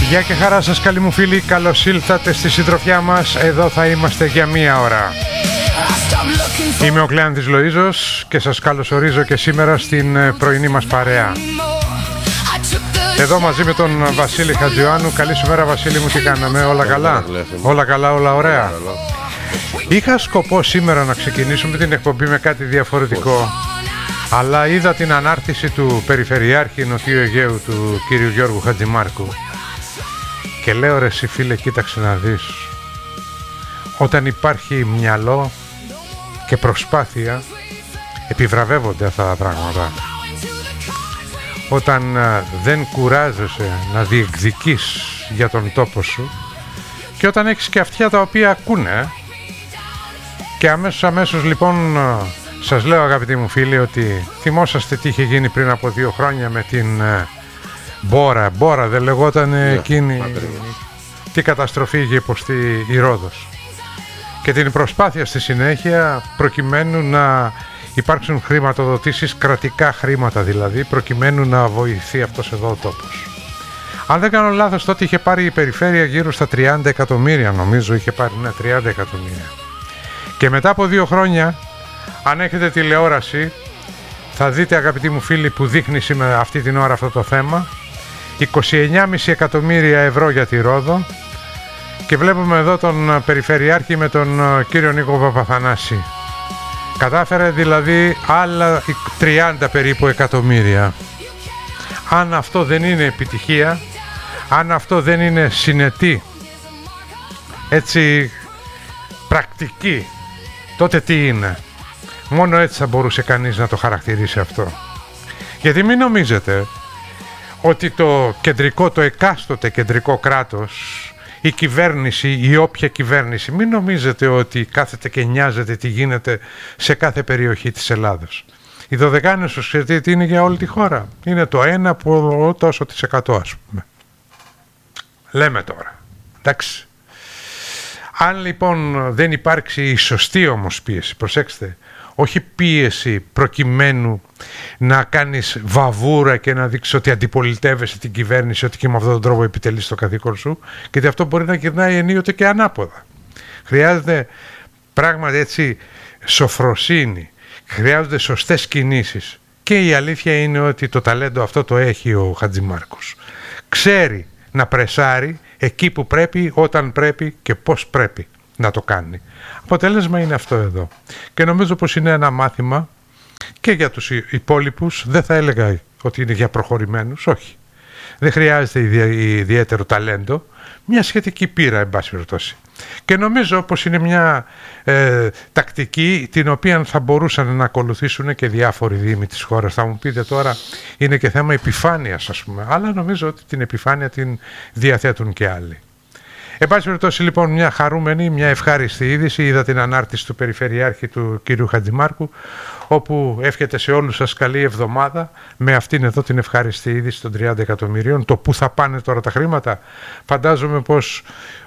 Γεια και χαρά σας καλοί μου φίλοι, καλώς ήλθατε στη συντροφιά μας. Εδώ θα είμαστε για μία ώρα. Είμαι ο Κλεάνθης Λοΐζος και σας καλωσορίζω και σήμερα στην πρωινή μας παρέα. Εδώ μαζί με τον Βασίλη Χατζιωάννου. Καλή σου μέρα Βασίλη μου, τι κάναμε, όλα καλά? Όλα καλά, όλα ωραία. Είχα σκοπό σήμερα να ξεκινήσουμε την εκπομπή με κάτι διαφορετικό, αλλά είδα την ανάρτηση του Περιφερειάρχη Νοτιού Αιγαίου, του κύριου Γιώργου Χατζημάρκου, και λέω ρε εσύ φίλε, κοίταξε να δεις, όταν υπάρχει μυαλό και προσπάθεια επιβραβεύονται αυτά τα πράγματα. Όταν δεν κουράζεσαι να διεκδικείς για τον τόπο σου και όταν έχεις και αυτιά τα οποία ακούνε. Και αμέσως λοιπόν σας λέω αγαπητοί μου φίλοι ότι θυμόσαστε τι είχε γίνει πριν από 2 χρόνια με την Μπόρα δεν λεγόταν εκείνη, τι καταστροφή είχε υποστεί η Ρόδος, και την προσπάθεια στη συνέχεια προκειμένου να υπάρξουν χρηματοδοτήσεις, κρατικά χρήματα δηλαδή, προκειμένου να βοηθεί αυτός εδώ ο τόπος. Αν δεν κάνω λάθος, τότε είχε πάρει η περιφέρεια γύρω στα 30 εκατομμύρια, νομίζω είχε πάρει, 30 εκατομμύρια. Και μετά από 2 χρόνια, αν έχετε τηλεόραση, θα δείτε αγαπητοί μου φίλοι που δείχνει σήμερα αυτή την ώρα αυτό το θέμα, 29,5 εκατομμύρια ευρώ για τη Ρόδο, και βλέπουμε εδώ τον Περιφερειάρχη με τον κύριο Νίκο Παπαθανάση. Κατάφερε δηλαδή άλλα 30 περίπου εκατομμύρια. Αν αυτό δεν είναι επιτυχία, αν αυτό δεν είναι συνετή, έτσι πρακτική, τότε τι είναι? Μόνο έτσι θα μπορούσε κανείς να το χαρακτηρίσει αυτό. Γιατί μην νομίζετε ότι το κεντρικό, το εκάστοτε κεντρικό κράτος, η κυβέρνηση, η όποια κυβέρνηση, μην νομίζετε ότι κάθεται και νοιάζεται τι γίνεται σε κάθε περιοχή της Ελλάδος. Η Δωδεκάνησος, ξέρετε τι είναι για όλη τη χώρα? Είναι το 1 από τόσο της 100, ας πούμε. Λέμε τώρα, εντάξει. Αν λοιπόν δεν υπάρξει η σωστή όμως πίεση, προσέξτε, όχι πίεση προκειμένου να κάνεις βαβούρα και να δείξεις ότι αντιπολιτεύεσαι την κυβέρνηση, ότι και με αυτόν τον τρόπο επιτελείς το καθήκον σου, γιατί αυτό μπορεί να γυρνάει ενίοτε και ανάποδα. Χρειάζεται πράγματι έτσι σοφροσύνη, χρειάζονται σωστές κινήσεις, και η αλήθεια είναι ότι το ταλέντο αυτό το έχει ο Χατζημάρκος. Ξέρει να πρεσάρει εκεί που πρέπει, όταν πρέπει και πώς πρέπει να το κάνει. Αποτέλεσμα είναι αυτό εδώ. Και νομίζω πως είναι ένα μάθημα και για τους υπόλοιπους. Δεν θα έλεγα ότι είναι για προχωρημένους, όχι. Δεν χρειάζεται ιδιαίτερο ταλέντο, μια σχετική πείρα εν πάση περιπτώσει. Και νομίζω πως είναι μια τακτική την οποία θα μπορούσαν να ακολουθήσουν και διάφοροι δήμοι της χώρας. Θα μου πείτε τώρα, είναι και θέμα επιφάνειας ας πούμε, αλλά νομίζω ότι την επιφάνεια την διαθέτουν και άλλοι. Εν πάση περιπτώσει λοιπόν, μια χαρούμενη, μια ευχάριστη είδηση. Είδα την ανάρτηση του Περιφερειάρχη του κύριου Χατζημάρκου, όπου εύχεται σε όλους σας καλή εβδομάδα με αυτήν εδώ την ευχάριστη είδηση των 30 εκατομμυρίων. Το που θα πάνε τώρα τα χρήματα, φαντάζομαι πως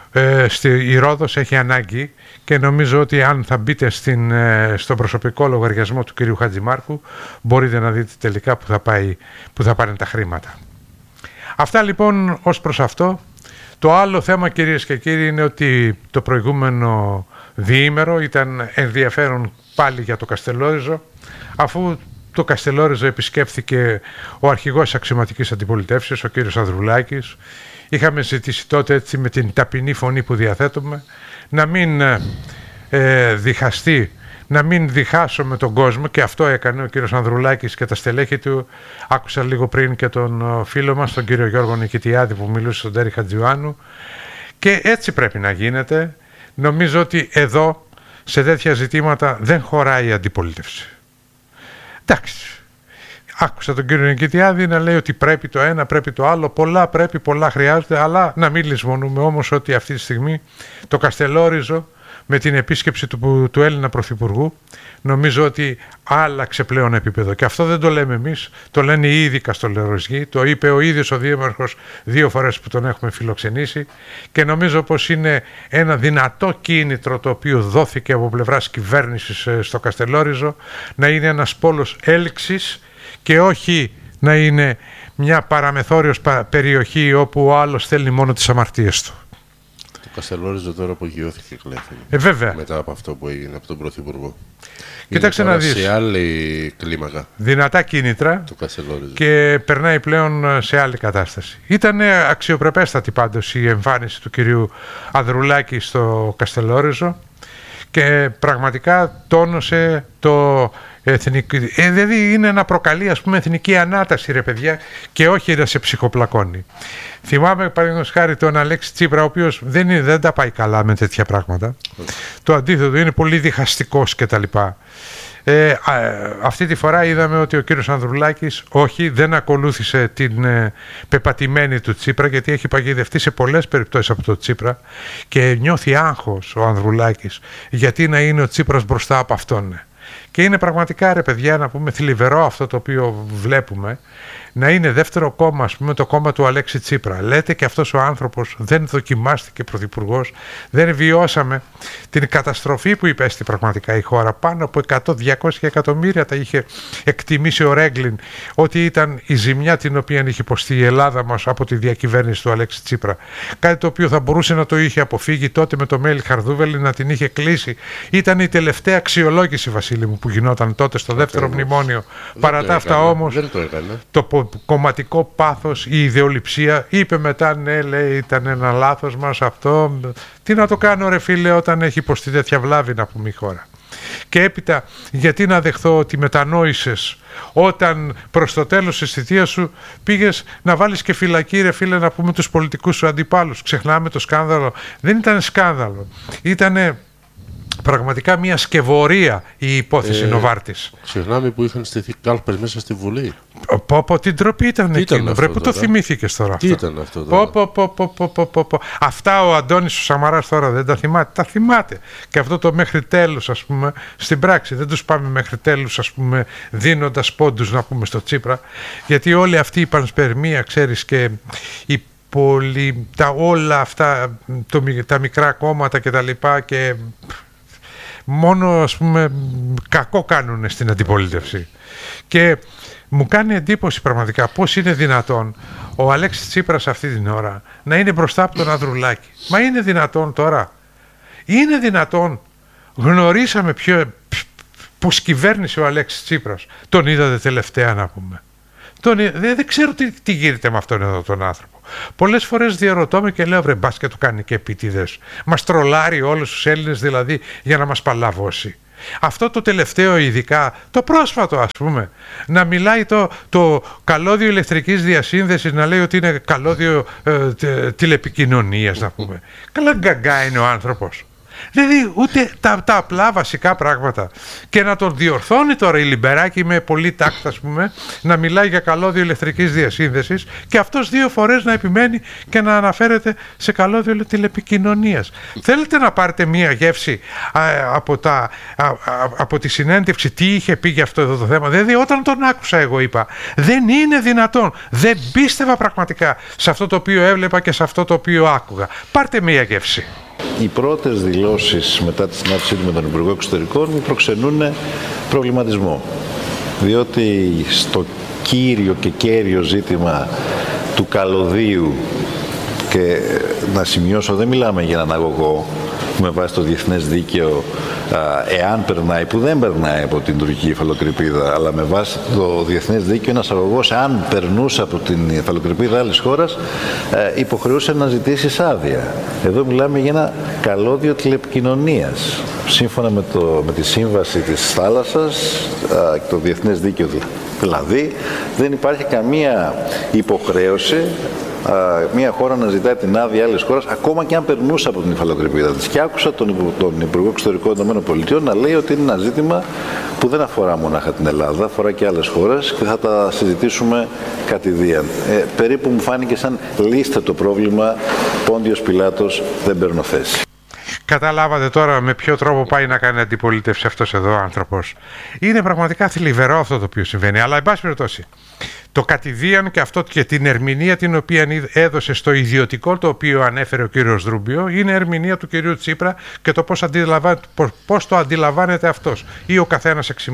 η Ρόδος έχει ανάγκη, και νομίζω ότι αν θα μπείτε στον προσωπικό λογαριασμό του κυρίου Χατζημάρκου, μπορείτε να δείτε τελικά που θα πάνε τα χρήματα. Αυτά λοιπόν ως προς αυτό. Το άλλο θέμα, κυρίες και κύριοι, είναι ότι το προηγούμενο διήμερο ήταν ενδιαφέρον πάλι για το Καστελόριζο, αφού το Καστελόριζο επισκέφθηκε ο αρχηγός αξιωματικής αντιπολιτεύσεως, ο κύριος Ανδρουλάκης. Είχαμε ζητήσει τότε, έτσι με την ταπεινή φωνή που διαθέτουμε, να μην διχαστεί, να μην διχάσουμε τον κόσμο, και αυτό έκανε ο κύριος Ανδρουλάκης και τα στελέχη του. Άκουσα λίγο πριν και τον φίλο μας, τον κύριο Γιώργο Νικητιάδη, που μιλούσε στον Τέρη Χατζιωάννου, και έτσι πρέπει να γίνεται. Νομίζω ότι εδώ σε τέτοια ζητήματα δεν χωράει η αντιπολίτευση. Εντάξει, άκουσα τον κύριο Νικητιάδη να λέει ότι πρέπει το ένα, πρέπει το άλλο, πολλά πρέπει, πολλά χρειάζεται, αλλά να μην λησμονούμε όμως ότι αυτή τη στιγμή το Καστελόριζο, με την επίσκεψη του Έλληνα Πρωθυπουργού, νομίζω ότι άλλαξε πλέον επίπεδο. Και αυτό δεν το λέμε εμείς, το λένε οι ίδιοι καστελόριζοι, το είπε ο ίδιος ο Δήμαρχος 2 φορές που τον έχουμε φιλοξενήσει, και νομίζω πως είναι ένα δυνατό κίνητρο το οποίο δόθηκε από πλευράς κυβέρνησης στο Καστελόριζο, να είναι ένας πόλος έλξης και όχι να είναι μια παραμεθόριος περιοχή όπου ο άλλος στέλνει μόνο τις αμαρτίες του. Το Καστελόριζο τώρα απογειώθηκε, Κλέφτη. Βέβαια. Μετά από αυτό που έγινε από τον Πρωθυπουργό. Κοίταξε να δεις. Σε άλλη κλίμακα. Δυνατά κίνητρα και περνάει πλέον σε άλλη κατάσταση. Ήταν αξιοπρεπέστατη πάντως η εμφάνιση του κυρίου Ανδρουλάκη στο Καστελόριζο και πραγματικά τόνωσε το εθνικό. Δηλαδή είναι να προκαλεί, ας πούμε, εθνική ανάταση, ρε παιδιά, και όχι να σε ψυχοπλακώνει. Θυμάμαι, παραδείγματος χάρη, τον Αλέξη Τσίπρα, ο οποίος δεν τα πάει καλά με τέτοια πράγματα. Το αντίθετο, είναι πολύ διχαστικός κτλ. Αυτή τη φορά είδαμε ότι ο κύριος Ανδρουλάκης δεν ακολούθησε την πεπατημένη του Τσίπρα, γιατί έχει παγιδευτεί σε πολλές περιπτώσεις από το Τσίπρα και νιώθει άγχος ο Ανδρουλάκης γιατί να είναι ο Τσίπρας μπροστά από αυτόν. Και είναι πραγματικά, ρε παιδιά, να πούμε, θλιβερό αυτό το οποίο βλέπουμε, να είναι δεύτερο κόμμα, ας πούμε, το κόμμα του Αλέξη Τσίπρα. Λέτε και αυτός ο άνθρωπος δεν δοκιμάστηκε πρωθυπουργός, δεν βιώσαμε την καταστροφή που υπέστη πραγματικά η χώρα. Πάνω από 100-200 εκατομμύρια τα είχε εκτιμήσει ο Ρέγκλιν ότι ήταν η ζημιά την οποία είχε υποστεί η Ελλάδα μας από τη διακυβέρνηση του Αλέξη Τσίπρα. Κάτι το οποίο θα μπορούσε να το είχε αποφύγει τότε με το Μέλι Χαρδούβελη, να την είχε κλείσει. Ήταν η τελευταία αξιολόγηση, Βασίλη μου, που γινόταν τότε στο δεύτερο μνημόνιο. Παρά τα αυτά όμως, το κομματικό πάθος, η ιδεολειψία, είπε μετά, ναι, λέει, ήταν ένα λάθος μας αυτό. Τι να το κάνω, ρε φίλε, όταν έχει υποστεί τέτοια βλάβη, να πούμε, η χώρα. Και έπειτα, γιατί να δεχθώ ότι μετανόησες όταν προς το τέλος της θητείας σου πήγες να βάλεις και φυλακή, ρε φίλε, να πούμε, τους πολιτικούς σου αντιπάλους? Ξεχνάμε το σκάνδαλο. Δεν ήταν σκάνδαλο, ήτανε πραγματικά μια σκευωρία η υπόθεση Νοβάρτης. Ξεχνάμε που είχαν στηθεί κάλπες μέσα στη Βουλή. Πω, τι ντροπή ήταν εκείνο. Βρε, που το θυμήθηκες τώρα αυτό? Τι ήταν αυτό τώρα? Αυτά ο Αντώνης ο Σαμαράς τώρα δεν τα θυμάται? Τα θυμάται. Και αυτό το μέχρι τέλους, ας πούμε, στην πράξη δεν τους πάμε μέχρι τέλους, ας πούμε, δίνοντας πόντους, να πούμε, στο Τσίπρα, γιατί όλη αυτή η πανσπερμία, ξέρεις, και η όλα αυτά τα μικρά κόμματα και τα λοιπά, και μόνο, ας πούμε, κακό κάνουν στην αντιπολίτευση. Και μου κάνει εντύπωση πραγματικά πώς είναι δυνατόν ο Αλέξης Τσίπρας αυτή την ώρα να είναι μπροστά από τον Ανδρουλάκη. Μα είναι δυνατόν τώρα? Είναι δυνατόν? Γνωρίσαμε πώς κυβέρνησε ο Αλέξης Τσίπρας. Τον είδατε τελευταία, να πούμε? Δεν ξέρω τι γίνεται με αυτόν εδώ τον άνθρωπο. Πολλές φορές διαρωτώ με και λέω, βρε, μπας και του κάνει και επίτηδες. Μας τρολάρει όλους τους Έλληνες δηλαδή για να μας παλαβώσει. Αυτό το τελευταίο, ειδικά το πρόσφατο, ας πούμε, να μιλάει το καλώδιο ηλεκτρικής διασύνδεσης, να λέει ότι είναι καλώδιο τηλεπικοινωνίας, να πούμε. Καλά γκαγκά είναι ο άνθρωπος. Δηλαδή ούτε τα απλά βασικά πράγματα. Και να τον διορθώνει τώρα η Λιμπεράκη με πολύ τάκτα, ας πούμε, να μιλάει για καλώδιο ηλεκτρικής διασύνδεσης, και αυτός 2 φορές να επιμένει και να αναφέρεται σε καλώδιο τηλεπικοινωνίας. Θέλετε να πάρετε μία γεύση από τη συνέντευξη τι είχε πει για αυτό εδώ το θέμα? Δηλαδή όταν τον άκουσα εγώ είπα, δεν είναι δυνατόν, δεν πίστευα πραγματικά σε αυτό το οποίο έβλεπα και σε αυτό το οποίο άκουγα. Πάρτε μία γεύση. Οι πρώτες δηλώσεις μετά τη συνάντησή του με τον Υπουργό Εξωτερικών μου προξενούν προβληματισμό. Διότι στο κύριο και κέριο ζήτημα του καλωδίου, και να σημειώσω, δεν μιλάμε για έναν αγωγό με βάση το διεθνές δίκαιο, εάν περνάει, που δεν περνάει από την τουρκική υφαλοκρηπίδα, αλλά με βάση το διεθνές δίκαιο ένας αγωγός, αν περνούσε από την υφαλοκρηπίδα άλλης χώρας, υποχρεούσε να ζητήσει άδεια. Εδώ μιλάμε για ένα καλώδιο τηλεπικοινωνίας. Σύμφωνα με τη σύμβαση της θάλασσας, το διεθνές δίκαιο δηλαδή, δεν υπάρχει καμία υποχρέωση μια χώρα να ζητάει την άδεια άλλης χώρας, ακόμα και αν περνούσε από την υφαλοκρηπίδα της. Και άκουσα τον Υπουργό Εξωτερικών των ΗΠΑ να λέει ότι είναι ένα ζήτημα που δεν αφορά μονάχα την Ελλάδα, αφορά και άλλες χώρες, και θα τα συζητήσουμε κατηδίαν. Περίπου μου φάνηκε σαν λύστε το πρόβλημα, Πόντιος Πιλάτος, δεν παίρνω θέση. Καταλάβατε τώρα με ποιο τρόπο πάει να κάνει αντιπολίτευση αυτός εδώ ο άνθρωπος? Είναι πραγματικά θλιβερό αυτό το οποίο συμβαίνει. Αλλά εν πάση περιπτώσει, το κατηδίαν και αυτό και την ερμηνεία την οποία έδωσε στο ιδιωτικό το οποίο ανέφερε ο κύριος Ρούμπιο, είναι ερμηνεία του κυρίου Τσίπρα και το πώς το αντιλαμβάνεται αυτός ή ο καθένας εξ ημών.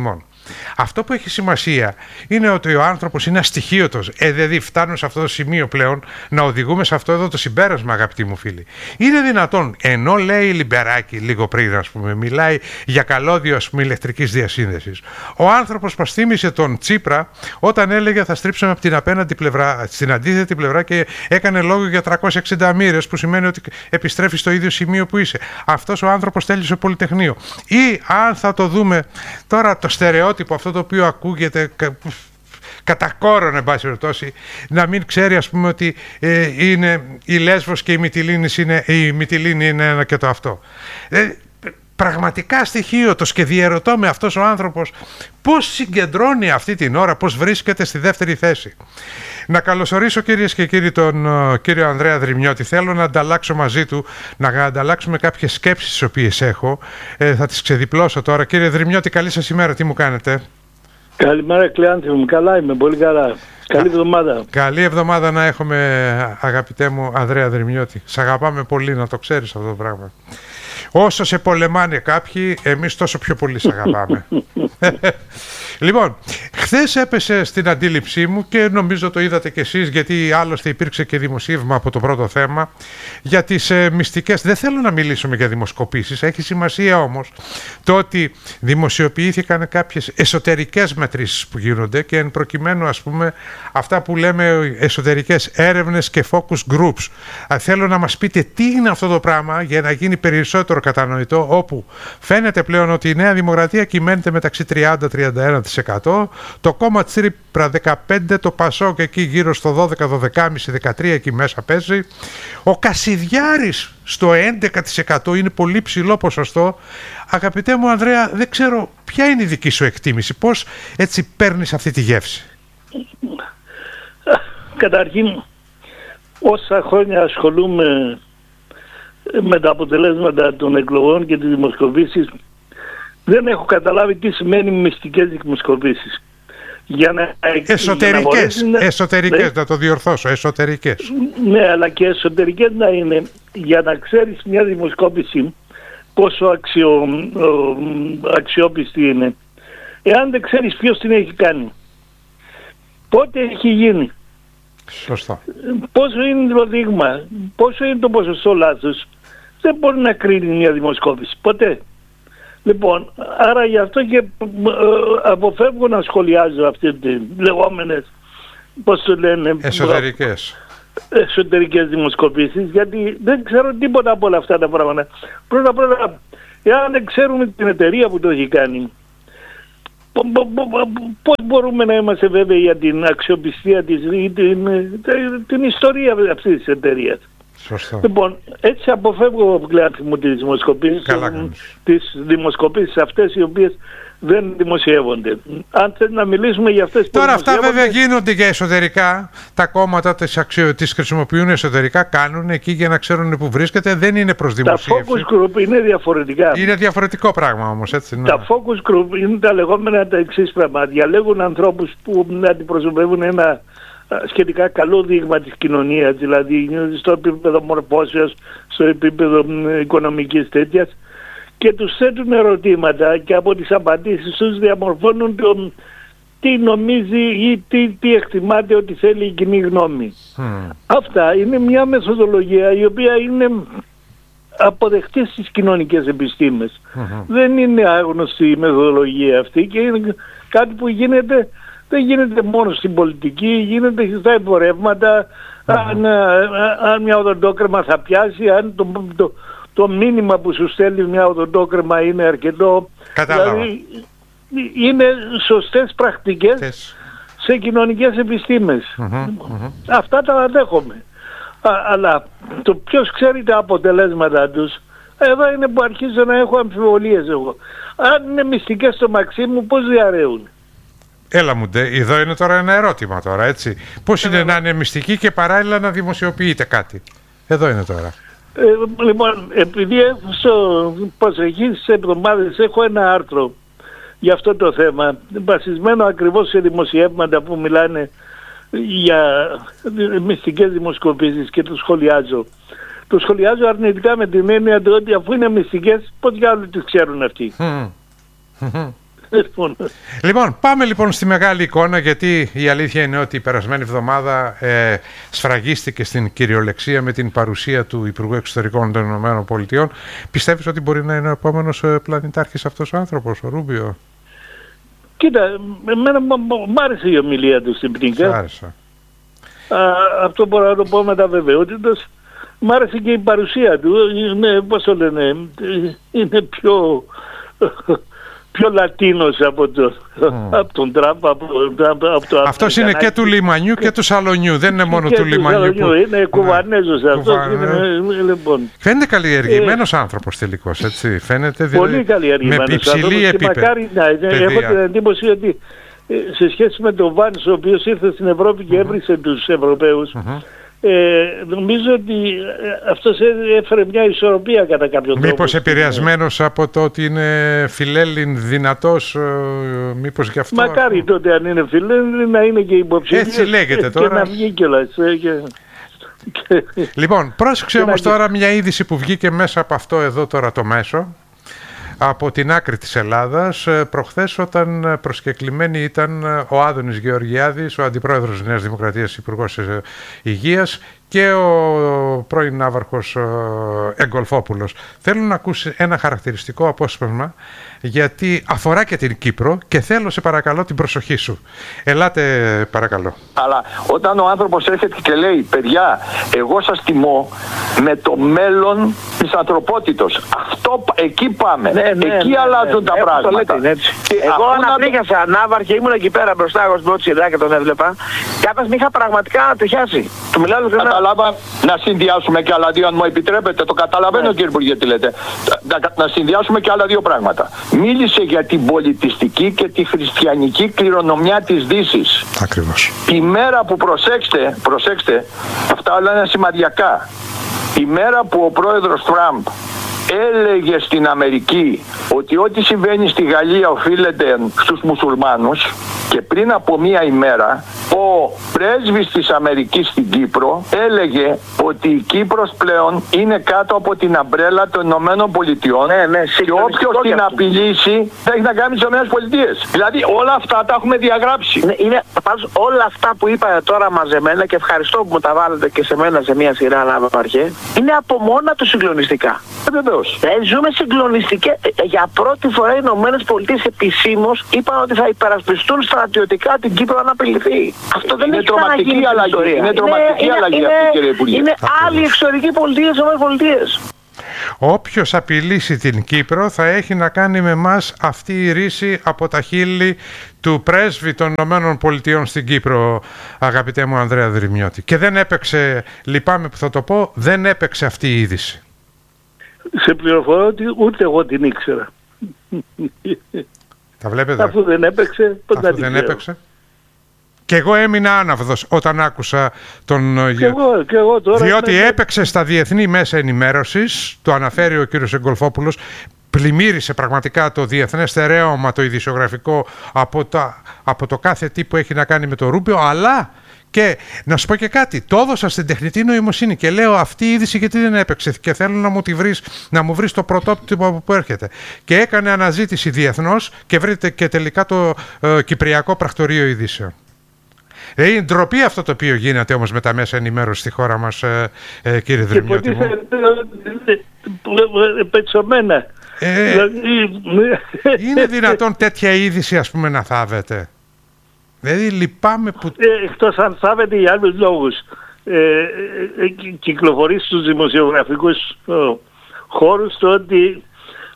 Αυτό που έχει σημασία είναι ότι ο άνθρωπος είναι αστοιχείωτος. Δηλαδή φτάνουν σε αυτό το σημείο πλέον να οδηγούμε σε αυτό εδώ το συμπέρασμα, αγαπητοί μου φίλοι. Είναι δυνατόν, ενώ λέει Λιμπεράκη λίγο πριν, ας πούμε, μιλάει για καλώδιο, ας πούμε, ηλεκτρικής διασύνδεσης, ο άνθρωπος μας θύμισε τον Τσίπρα όταν έλεγε θα στρίψουμε από την απέναντι πλευρά, στην αντίθετη πλευρά, και έκανε λόγο για 360 μοίρες, που σημαίνει ότι επιστρέφει στο ίδιο σημείο που είσαι. Αυτός ο άνθρωπος τέλειωσε Πολυτεχνείο. Ή αν θα το δούμε τώρα το στερεότυπο, αυτό το οποίο ακούγεται κατά κόρον, εν πάση περιπτώσει, να μην ξέρει, ας πούμε, ότι είναι η Λέσβος και η Μυτιλήνη είναι ένα και το αυτό. Πραγματικά στοιχείωτος, και διερωτώ με αυτός ο άνθρωπος πώς συγκεντρώνει αυτή την ώρα, πώς βρίσκεται στη δεύτερη θέση. Να καλωσορίσω, κυρίες και κύριοι, τον κύριο Ανδρέα Δρυμιώτη. Θέλω να ανταλλάξω μαζί του, να ανταλλάξουμε κάποιες σκέψεις τις οποίες έχω. Θα τις ξεδιπλώσω τώρα. Κύριε Δρυμιώτη, καλή σας ημέρα, τι μου κάνετε? Καλημέρα, Κλεάνθη μου, καλά είμαι, πολύ καλά. Καλή εβδομάδα. Καλή εβδομάδα να έχουμε, αγαπητέ μου Ανδρέα Δρυμιώτη. Σ' αγαπάμε πολύ, να το ξέρεις αυτό το πράγμα. Όσο σε πολεμάνε κάποιοι, εμείς τόσο πιο πολύ σε αγαπάμε. Λοιπόν, χθες έπεσε στην αντίληψή μου, και νομίζω το είδατε κι εσείς, γιατί άλλωστε υπήρξε και δημοσίευμα από το πρώτο θέμα, για τις μυστικές. Δεν θέλω να μιλήσουμε για δημοσκοπήσεις, έχει σημασία όμως το ότι δημοσιοποιήθηκαν κάποιες εσωτερικές μετρήσεις που γίνονται, και εν προκειμένου, ας πούμε, αυτά που λέμε εσωτερικές έρευνες και focus groups. Θέλω να μας πείτε τι είναι αυτό το πράγμα, για να γίνει περισσότερο κατανοητό, όπου φαίνεται πλέον ότι η Νέα Δημοκρατία κυμαίνεται μεταξύ 30-31%, το κόμμα Τσίπρα 15%, το Πασόκ εκεί γύρω στο 12, 12,5, 13% εκεί μέσα παίζει. Ο Κασιδιάρης στο 11%, είναι πολύ ψηλό ποσοστό. Αγαπητέ μου Ανδρέα, δεν ξέρω ποια είναι η δική σου εκτίμηση, πώς έτσι παίρνεις αυτή τη γεύση? Καταρχήν, όσα χρόνια ασχολούμαι με τα αποτελέσματα των εκλογών και τις δημοσκοπήσεις, δεν έχω καταλάβει τι σημαίνει μυστικές δημοσκοπήσεις. Εσωτερικές, να το διορθώσω, εσωτερικές. Ναι, αλλά και εσωτερικές να είναι, για να ξέρεις μια δημοσκόπηση πόσο αξιόπιστη είναι. Εάν δεν ξέρεις ποιος την έχει κάνει, πότε έχει γίνει, σωστά, πόσο είναι το δείγμα, πόσο είναι το ποσοστό λάθος, δεν μπορεί να κρίνει μια δημοσκόπηση ποτέ. Λοιπόν, άρα γι' αυτό και αποφεύγω να σχολιάζω αυτές τις λεγόμενες, πώς το λένε, εσωτερικές δημοσκοπήσεις, γιατί δεν ξέρω τίποτα από όλα αυτά τα πράγματα. Πρώτα, εάν δεν ξέρουμε την εταιρεία που το έχει κάνει, πώς μπορούμε να είμαστε βέβαιοι για την αξιοπιστία της ή την ιστορία αυτής της εταιρείας? Σωστό. Λοιπόν, έτσι αποφεύγω, Κλεάνθη μου, τις δημοσκοπήσεις αυτές οι οποίες δεν δημοσιεύονται. Αν θέλει να μιλήσουμε για αυτές που τώρα αυτά βέβαια γίνονται για εσωτερικά. Τα κόμματα τις χρησιμοποιούν εσωτερικά, κάνουν εκεί για να ξέρουν που βρίσκεται. Δεν είναι προς δημοσίευση. Τα focus group είναι διαφορετικά. Είναι διαφορετικό πράγμα όμως, έτσι. Ναι. Τα focus group είναι τα λεγόμενα τα εξής πράγματα. Διαλέγουν ανθρώπους που αντιπροσωπεύουν ένα σχετικά καλό δείγμα της κοινωνίας, δηλαδή στο επίπεδο μορφώσεως, στο επίπεδο οικονομικής τέτοιας, και τους θέτουν ερωτήματα και από τις απαντήσεις τους διαμορφώνουν τι νομίζει ή τι εκτιμάται ότι θέλει η κοινή γνώμη. Αυτά είναι μια μεθοδολογία η οποία είναι αποδεκτή στις κοινωνικές επιστήμες. Δεν είναι άγνωστη η μεθοδολογία αυτή, και είναι κάτι που δεν γίνεται μόνο στην πολιτική, γίνεται στα εμπορεύματα, αν μια οδοντόκρεμα θα πιάσει, αν το μήνυμα που σου στέλνει μια οδοντόκρεμα είναι αρκετό. Κατάλαβα. Δηλαδή, είναι σωστές πρακτικές σε κοινωνικές επιστήμες. Αυτά τα αντέχομαι. Αλλά το ποιος ξέρει τα αποτελέσματα τους, εδώ είναι που αρχίζω να έχω αμφιβολίες εγώ. Αν είναι μυστικές στο Μαξίμου, πώς διαρρέουν? Έλα μου, εδώ είναι τώρα ένα ερώτημα τώρα, έτσι. Πώς είναι να είναι μυστική και παράλληλα να δημοσιοποιείται κάτι? Εδώ είναι τώρα. Λοιπόν, επειδή έχω στο προσεχείς εβδομάδες έχω ένα άρθρο για αυτό το θέμα, βασισμένο ακριβώς σε δημοσιεύματα που μιλάνε για μυστικές δημοσκοπήσεις, και το σχολιάζω. Το σχολιάζω αρνητικά με την έννοια ότι αφού είναι μυστικές, πώς για άλλοι τις ξέρουν αυτοί? Λοιπόν, πάμε λοιπόν στη μεγάλη εικόνα, γιατί η αλήθεια είναι ότι η περασμένη εβδομάδα σφραγίστηκε στην κυριολεξία με την παρουσία του Υπουργού Εξωτερικών των ΗΠΑ. Πιστεύεις ότι μπορεί να είναι ο επόμενος πλανητάρχης αυτός ο άνθρωπος, ο Ρούμπιο? Κοίτα, εμένα μ' άρεσε η ομιλία του στην Πνίγκα. Άρεσε. Αυτό μπορώ να το πω με τα βεβαιότητας. Μ' άρεσε και η παρουσία του. Είναι, πώς το λένε, είναι πιο Λατίνος από τον Τραμπ. Αυτός είναι και του λιμανιού και του σαλονιού. Δεν είναι μόνο του λιμανιού. Είναι Κουβανέζος αυτός. Λοιπόν. Φαίνεται καλλιεργημένος άνθρωπος τελικώς, έτσι. Φαίνεται πολύ καλλιεργημένος. Με υψηλή επίπεδο. Μακάρι να έχω την εντύπωση ότι σε σχέση με τον Βάνς, ο οποίος ήρθε στην Ευρώπη και έβρισε τους Ευρωπαίους, νομίζω ότι αυτός έφερε μια ισορροπία κατά κάποιον τρόπο. Μήπως επηρεασμένος από το ότι είναι φιλέλλην δυνατός, μήπως γι' αυτό? Μακάρι τότε, αν είναι φιλέλλην, να είναι και υποψήφιος. Έτσι λέγεται τώρα. Και να βγει κιόλας. Λοιπόν, πρόσεξε όμως τώρα μια είδηση που βγήκε μέσα από αυτό εδώ τώρα το μέσο, από την άκρη της Ελλάδας, προχθές, όταν προσκεκλημένοι ήταν ο Άδωνης Γεωργιάδης, ο Αντιπρόεδρος της Νέας Δημοκρατίας, Υπουργός Υγείας, και ο πρώην ναύαρχος Εγκολφόπουλος. Θέλω να ακούσει ένα χαρακτηριστικό απόσπασμα, γιατί αφορά και την Κύπρο, και θέλω, σε παρακαλώ, την προσοχή σου. Ελάτε, παρακαλώ. Αλλά όταν ο άνθρωπος έρχεται και λέει, παιδιά, εγώ σας τιμώ με το μέλλον της ανθρωπότητος. Αυτό, εκεί πάμε. Εκεί αλλάζουν τα πράγματα. Εγώ αναπλήγησα ναύαρχε, ήμουν εκεί πέρα μπροστά, εγώ στην πρώτη σειρά και τον έβλεπα. Κάποιος με είχα πραγματικά ανατριχιάσει. Του μιλάω να συνδυάσουμε και άλλα δύο, αν μου επιτρέπετε. Το καταλαβαίνω, κύριε Υπουργέ, τι λέτε. Να συνδυάσουμε και άλλα δύο πράγματα. Μίλησε για την πολιτιστική και τη χριστιανική κληρονομιά της Δύσης. Ακριβώς. Η μέρα που, προσέξτε, αυτά όλα είναι σημαδιακά. Η μέρα που ο πρόεδρος Τραμπ έλεγε στην Αμερική ότι ό,τι συμβαίνει στη Γαλλία οφείλεται στους μουσουλμάνους, και πριν από μία ημέρα ο πρέσβης της Αμερικής στην Κύπρο έλεγε ότι η Κύπρος πλέον είναι κάτω από την αμπρέλα των Ηνωμένων Πολιτειών, και όποιος την απειλήσει θα έχει να κάνει με τις Ηνωμένες Πολιτείες. Δηλαδή όλα αυτά τα έχουμε διαγράψει. Είναι όλα αυτά που είπα τώρα μαζεμένα, και ευχαριστώ που μου τα βάλετε και σε μένα σε μία σειρά, ναύαρχε, είναι από μόνα του συγκλονιστικά. Βεβαίως. Ζούμε συγκλονιστικά. Για πρώτη φορά οι Ηνωμένες Πολιτείες επισήμως είπαν ότι θα υπερασπιστούν στρατιωτικά την Κύπρο αν απειληθεί. Αυτό δεν έχει ξαναγίνει στην ιστορία. Είναι τρομακτική αλλαγή αυτή, κύριε Υπουργέ. Είναι άλλη εξωτερική πολιτεία στις Ηνωμένες Πολιτείες. Όποιος απειλήσει την Κύπρο θα έχει να κάνει με μας αυτή η ρίση από τα χείλη του πρέσβη των Ηνωμένων Πολιτειών στην Κύπρο, αγαπητέ μου Ανδρέα Δρυμιώτη. Και δεν έπαιξε, λυπάμαι που θα το πω, δεν έπαιξε αυτή η είδηση. Σε πληροφορώ ότι ούτε εγώ την ήξερα. Τα βλέπετε. Αφού δεν έπαιξε, τότε αφού δεν έπαιξε. Και εγώ έμεινα άναυδος όταν άκουσα τον... Και εγώ τώρα διότι έπαιξε στα διεθνή μέσα ενημέρωσης, το αναφέρει ο κύριος Εγκολφόπουλος, πλημμύρισε πραγματικά το διεθνές στερέωμα, το ειδησιογραφικό, από το κάθε τι που έχει να κάνει με το Ρούμπιο, αλλά... Και να σου πω και κάτι, το έδωσα στην τεχνητή νοημοσύνη και λέω αυτή η είδηση γιατί δεν έπαιξε, και θέλω να μου βρεις το πρωτότυπο από που έρχεται. Και έκανε αναζήτηση διεθνώς και βρείτε και τελικά το Κυπριακό Πρακτορείο Ειδήσεων. Είναι ντροπή αυτό το οποίο γίνεται όμως με τα μέσα ενημέρωση στη χώρα μας, κύριε Δρυμιώτη μου. Πετσομένα. Είναι δυνατόν τέτοια είδηση, ας πούμε, να θάβεται? Δηλαδή λυπάμαι που... Εκτός αν θάβεται για άλλους λόγους. Κυκλοφορεί στους δημοσιογραφικούς χώρους το ότι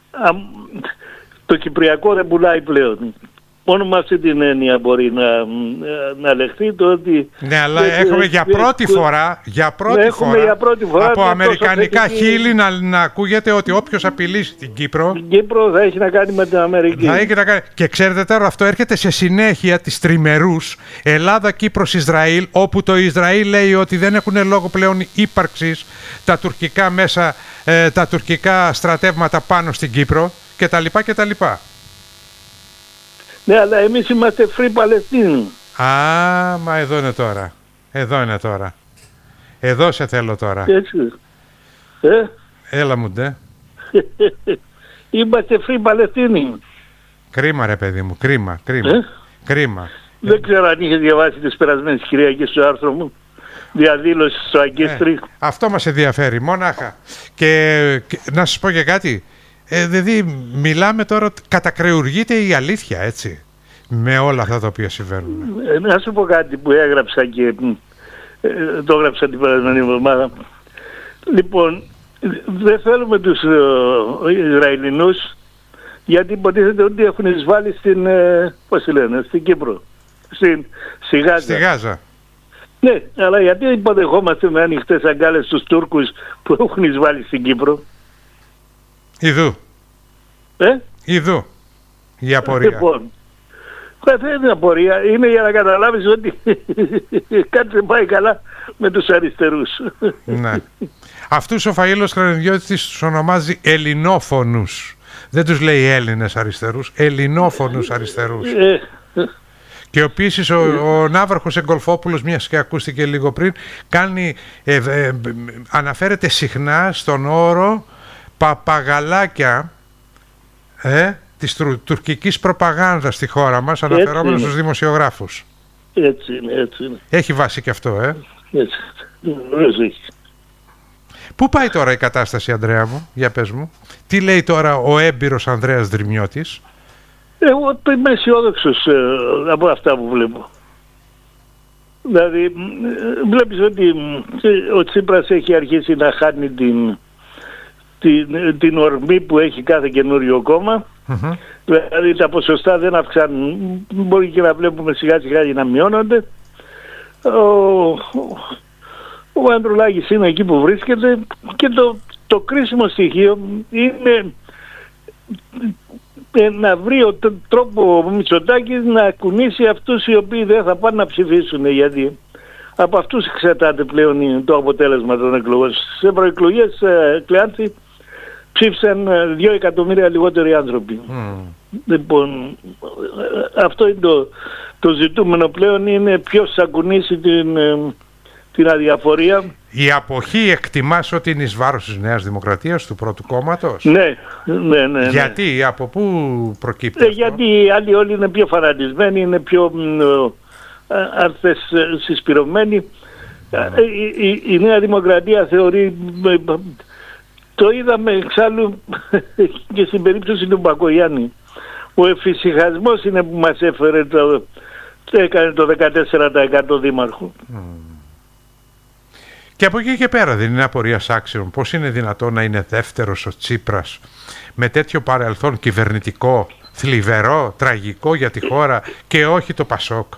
το Κυπριακό δεν πουλάει πλέον. Μόνο με αυτή την έννοια μπορεί να λεχθεί το ότι... Ναι, αλλά έχουμε για πρώτη φορά από αμερικανικά χείλη να ακούγεται ότι όποιος απειλήσει την Κύπρο... Την Κύπρο θα έχει να κάνει με την Αμερική. Και ξέρετε τώρα, αυτό έρχεται σε συνέχεια της τριμερούς Ελλάδα-Κύπρος-Ισραήλ, όπου το Ισραήλ λέει ότι δεν έχουν λόγο πλέον ύπαρξης τα τουρκικά μέσα, τα τουρκικά στρατεύματα πάνω στην Κύπρο κτλ. Ναι, αλλά εμείς είμαστε Free Palestine. Μα εδώ είναι τώρα. Εδώ σε θέλω τώρα. Έτσι. Έλα μου ντε. Είμαστε Free Palestine. Κρίμα ρε παιδί μου, κρίμα. Κρίμα. Δεν ξέρω αν είχε διαβάσει τις περασμένες Κυριακές στο άρθρο μου. Διαδήλωση στο Αγκίστρι. Αυτό μας ενδιαφέρει, μονάχα. Και να σας πω και κάτι. Δηλαδή μιλάμε τώρα ότι κατακρεουργείται η αλήθεια, έτσι, με όλα αυτά τα οποία συμβαίνουν. Να σου πω κάτι που έγραψα και το έγραψα την περασμένη εβδομάδα. Λοιπόν, δεν θέλουμε τους Ισραηλινούς γιατί υποτίθεται ότι έχουν εισβάλει στην, στην Κύπρο, στη Γάζα. Στη Γάζα. Ναι, αλλά γιατί υποδεχόμαστε με ανοιχτές αγκάλες τους Τούρκους που έχουν εισβάλει στην Κύπρο? Ιδού. Ιδού. Η απορία. Λοιπόν, δεν είναι απορία. Είναι για να καταλάβεις ότι κάτι δεν πάει καλά με τους αριστερούς. Ναι. Αυτούς ο Φαΐλος Κρανιδιώτης τους ονομάζει ελληνόφωνους. Δεν τους λέει Έλληνες αριστερούς, ελληνόφωνους αριστερούς. Και επίσης ο Ναύαρχος Εγκολφόπουλος, μιας και ακούστηκε λίγο πριν, αναφέρεται συχνά στον όρο παπαγαλάκια της τουρκικής προπαγάνδας στη χώρα μας, αναφερόμενος στους δημοσιογράφους. Έτσι είναι. Έχει βάση και αυτό, Έτσι. Πού πάει τώρα η κατάσταση, Ανδρέα μου, για πες μου? Τι λέει τώρα ο έμπειρος Ανδρέας Δρυμιώτης? Εγώ είμαι αισιόδοξος από αυτά που βλέπω. Δηλαδή, βλέπεις ότι ο Τσίπρας έχει αρχίσει να χάνει την ορμή που έχει κάθε καινούριο κόμμα. Δηλαδή τα ποσοστά δεν αυξάνουν. Μπορεί και να βλέπουμε σιγά σιγά να μειώνονται. Ο Ανδρουλάκης είναι εκεί που βρίσκεται και το κρίσιμο στοιχείο είναι να βρει τρόπο ο Μητσοτάκης να κουνήσει αυτούς οι οποίοι δεν θα πάνε να ψηφίσουν, γιατί από αυτούς εξαρτάται πλέον το αποτέλεσμα των εκλογών. Στις ευρωεκλογές, Κλεάνθη, ψήφισαν 2 εκατομμύρια λιγότεροι άνθρωποι. Λοιπόν, αυτό είναι το ζητούμενο πλέον, είναι ποιος θα κουνήσει την αδιαφορία. Η αποχή εκτιμάς ότι είναι εις βάρος της Νέας Δημοκρατίας, του πρώτου κόμματος? Ναι. Γιατί, από πού προκύπτει αυτό? Γιατί οι άλλοι όλοι είναι πιο φανατισμένοι, είναι πιο άρθες συσπηρωμένοι. Η Νέα Δημοκρατία θεωρεί, το είδαμε εξάλλου και στην περίπτωση του Μπακογιάννη, ο εφησυχασμός είναι που μας έφερε έκανε το 14% δήμαρχο. Και από εκεί και πέρα δεν είναι απορίας άξιων πώς είναι δυνατόν να είναι δεύτερος ο Τσίπρας με τέτοιο παρελθόν κυβερνητικό, θλιβερό, τραγικό για τη χώρα, και όχι το Πασόκ?